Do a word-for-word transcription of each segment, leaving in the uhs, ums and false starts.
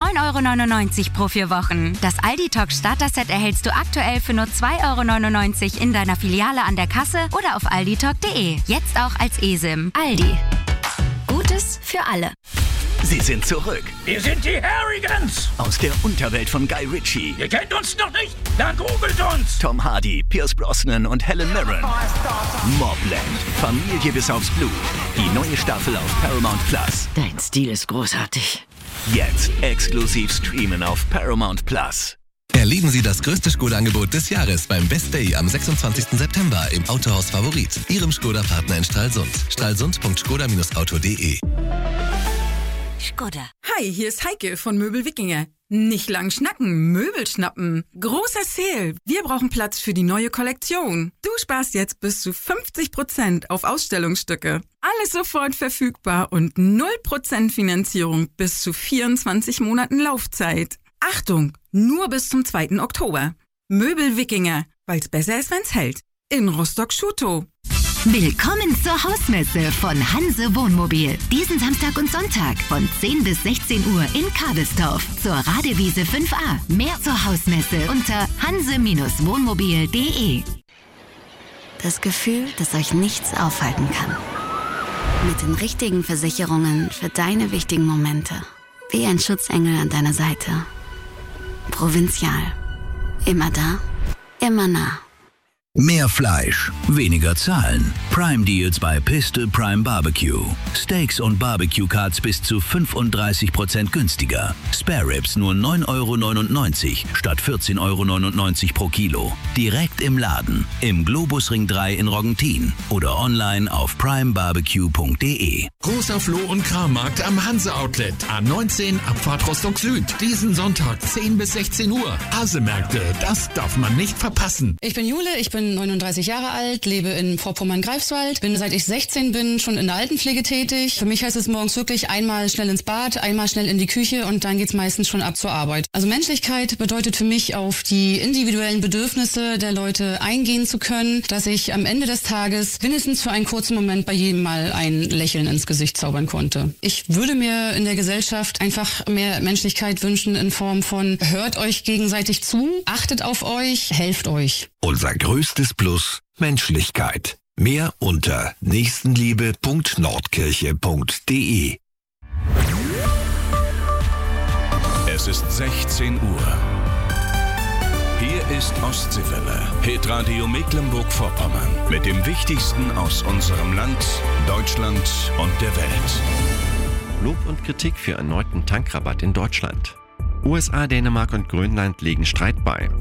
neun Euro neunundneunzig pro vier Wochen. Das Aldi-Talk Starter-Set erhältst du aktuell für nur zwei Euro neunundneunzig in deiner Filiale an der Kasse oder auf alditalk punkt de. Jetzt auch als eSIM. Aldi. Gutes für alle. Sie sind zurück. Wir sind die Harrigans. Aus der Unterwelt von Guy Ritchie. Ihr kennt uns noch nicht? Dann googelt uns. Tom Hardy, Pierce Brosnan und Helen Mirren. Mobland. Familie bis aufs Blut. Die neue Staffel auf Paramount Plus. Dein Stil ist großartig. Jetzt exklusiv streamen auf Paramount Plus. Erleben Sie das größte Skoda-Angebot des Jahres beim Best Day am sechsundzwanzigsten September im Autohaus Favorit, Ihrem Skoda-Partner in Stralsund. stralsund punkt skoda Bindestrich auto punkt de. Skoda. Hi, hier ist Heike von Möbel Wikinger. Nicht lang schnacken, Möbel schnappen. Großer Sale. Wir brauchen Platz für die neue Kollektion. Du sparst jetzt bis zu fünfzig Prozent auf Ausstellungsstücke. Alles sofort verfügbar und null Prozent Finanzierung bis zu vierundzwanzig Monaten Laufzeit. Achtung, nur bis zum zweiten Oktober. Möbel Wikinger, weil's besser ist, wenn's hält. In Rostock-Schutow. Willkommen zur Hausmesse von Hanse Wohnmobil. Diesen Samstag und Sonntag von zehn bis sechzehn Uhr in Kabelstorf zur Radewiese fünf a. Mehr zur Hausmesse unter hanse Wohnmobil punkt de. Das Gefühl, dass euch nichts aufhalten kann. Mit den richtigen Versicherungen für deine wichtigen Momente. Wie ein Schutzengel an deiner Seite. Provinzial. Immer da, immer nah. Mehr Fleisch, weniger Zahlen. Prime Deals bei Piste Prime Barbecue. Steaks und Barbecue Cuts bis zu fünfunddreißig Prozent günstiger. Spare Ribs nur neun Euro neunundneunzig statt vierzehn Euro neunundneunzig pro Kilo. Direkt im Laden, im Globusring drei in Roggentin oder online auf prime barbecue punkt de. Großer Floh- und Krammarkt am Hanse Outlet. A neunzehn, Abfahrt Rostock Süd. Diesen Sonntag zehn bis sechzehn Uhr. Hase-Märkte, das darf man nicht verpassen. Ich bin Jule, ich bin neununddreißig Jahre alt, lebe in Vorpommern-Greifswald, bin seit ich sechzehn bin schon in der Altenpflege tätig. Für mich heißt es morgens wirklich einmal schnell ins Bad, einmal schnell in die Küche und dann geht's meistens schon ab zur Arbeit. Also Menschlichkeit bedeutet für mich, auf die individuellen Bedürfnisse der Leute eingehen zu können, dass ich am Ende des Tages mindestens für einen kurzen Moment bei jedem mal ein Lächeln ins Gesicht zaubern konnte. Ich würde mir in der Gesellschaft einfach mehr Menschlichkeit wünschen in Form von hört euch gegenseitig zu, achtet auf euch, helft euch. Unser größtes Plus: Menschlichkeit. Mehr unter nächstenliebe punkt nordkirche punkt de. Es ist sechzehn Uhr. Hier ist Ostseewelle, Hitradio Mecklenburg-Vorpommern. Mit dem Wichtigsten aus unserem Land, Deutschland und der Welt. Lob und Kritik für erneuten Tankrabatt in Deutschland. U S A, Dänemark und Grönland legen Streit bei.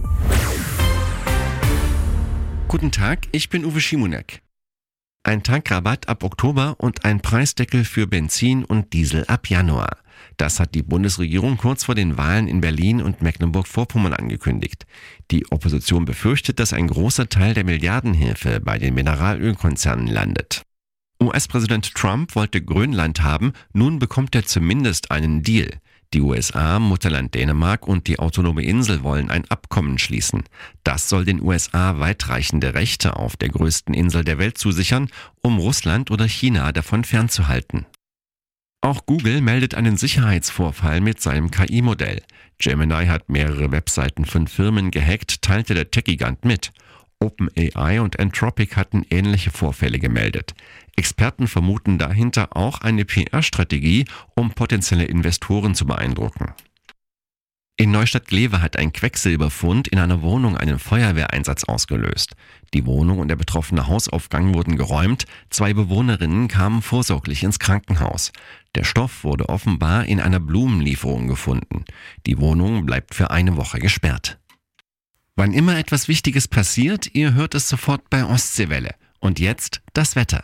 Guten Tag, ich bin Uwe Schimonek. Ein Tankrabatt ab Oktober und ein Preisdeckel für Benzin und Diesel ab Januar. Das hat die Bundesregierung kurz vor den Wahlen in Berlin und Mecklenburg-Vorpommern angekündigt. Die Opposition befürchtet, dass ein großer Teil der Milliardenhilfe bei den Mineralölkonzernen landet. U S-Präsident Trump wollte Grönland haben, nun bekommt er zumindest einen Deal. Die U S A, Mutterland Dänemark und die autonome Insel wollen ein Abkommen schließen. Das soll den U S A weitreichende Rechte auf der größten Insel der Welt zusichern, um Russland oder China davon fernzuhalten. Auch Google meldet einen Sicherheitsvorfall mit seinem K I-Modell. Gemini hat mehrere Webseiten von Firmen gehackt, teilte der Tech-Gigant mit. OpenAI und Anthropic hatten ähnliche Vorfälle gemeldet. Experten vermuten dahinter auch eine P R-Strategie, um potenzielle Investoren zu beeindrucken. In Neustadt-Glewe hat ein Quecksilberfund in einer Wohnung einen Feuerwehreinsatz ausgelöst. Die Wohnung und der betroffene Hausaufgang wurden geräumt, zwei Bewohnerinnen kamen vorsorglich ins Krankenhaus. Der Stoff wurde offenbar in einer Blumenlieferung gefunden. Die Wohnung bleibt für eine Woche gesperrt. Wann immer etwas Wichtiges passiert, ihr hört es sofort bei Ostseewelle. Und jetzt das Wetter.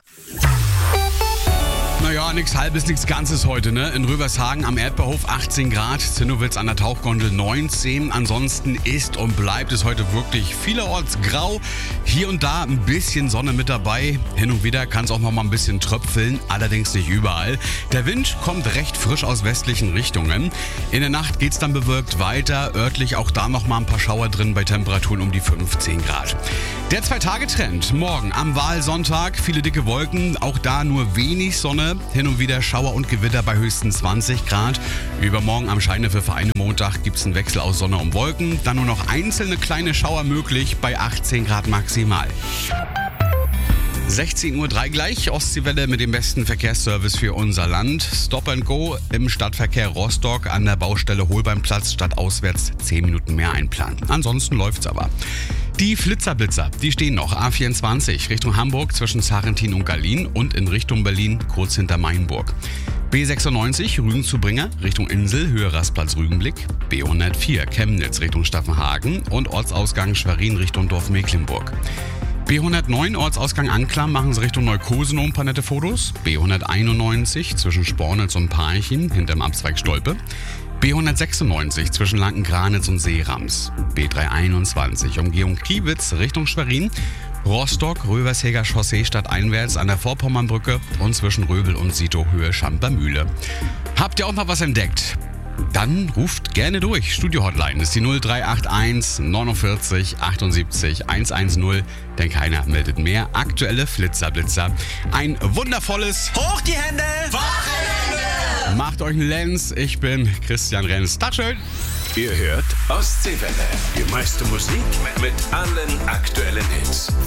Naja, nichts Halbes, nichts Ganzes heute, ne? In Röbershagen am Erdbeerhof achtzehn Grad, Zinnowitz an der Tauchgondel neunzehn. Ansonsten ist und bleibt es heute wirklich vielerorts grau. Hier und da ein bisschen Sonne mit dabei. Hin und wieder kann es auch noch mal ein bisschen tröpfeln, allerdings nicht überall. Der Wind kommt recht frisch aus westlichen Richtungen. In der Nacht geht's dann bewölkt weiter. Örtlich auch da noch mal ein paar Schauer drin bei Temperaturen um die fünfzehn Grad. Der Zwei-Tage-Trend. Morgen am Wahlsonntag viele dicke Wolken, auch da nur wenig Sonne. Sonne, hin und wieder Schauer und Gewitter bei höchstens zwanzig Grad. Übermorgen am Scheinwerfer einen Montag gibt es einen Wechsel aus Sonne und Wolken. Dann nur noch einzelne kleine Schauer möglich bei achtzehn Grad maximal. sechzehn Uhr drei gleich, Ostseewelle mit dem besten Verkehrsservice für unser Land. Stop and Go im Stadtverkehr Rostock an der Baustelle Holbeinplatz statt auswärts zehn Minuten mehr einplanen. Ansonsten läuft's aber. Die Flitzerblitzer, die stehen noch. A vierundzwanzig Richtung Hamburg zwischen Sarrentin und Gallien und in Richtung Berlin kurz hinter Mainburg. B sechsundneunzig Rügen zu Bringer Richtung Insel, Höhe Rastplatz Rügenblick. B hundertvier Chemnitz Richtung Staffenhagen und Ortsausgang Schwerin Richtung Dorf Mecklenburg. B hundertneun Ortsausgang Anklam machen Sie Richtung Neukosen ein paar nette Fotos. B hunderteinundneunzig zwischen Spornitz und Parchim hinterm Abzweig Stolpe. B hundertsechsundneunzig zwischen Lanken-Granitz und Seerams. B dreihunderteinundzwanzig Umgehung Kiewitz Richtung Schwerin. Rostock, Rövershäger Chaussee stadteinwärts an der Vorpommernbrücke und zwischen Röbel und Sito Höhe Schampermühle. Habt ihr auch noch was entdeckt? Dann ruft gerne durch. Studio-Hotline ist die null drei acht eins neunundvierzig achtundsiebzig hundertzehn, denn keiner meldet mehr. Aktuelle Flitzerblitzer. Ein wundervolles Hoch die Hände! Wochenende! Macht euch einen Lenz. Ich bin Christian Renz. Dankeschön. Ihr hört Ostseewelle. Die meiste Musik mit allen aktuellen Hits.